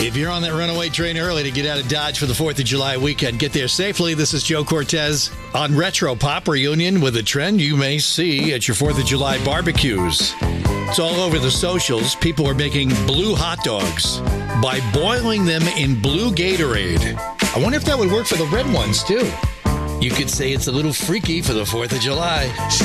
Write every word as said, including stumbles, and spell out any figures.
If you're on that runaway train early to get out of Dodge for the fourth of July weekend, get there safely. This is Joe Cortez on Retro Pop Reunion with a trend you may see at your fourth of July barbecues. It's all over the socials. People are making blue hot dogs by boiling them in blue Gatorade. I wonder if that would work for the red ones, too. You could say it's a little freaky for the fourth of July.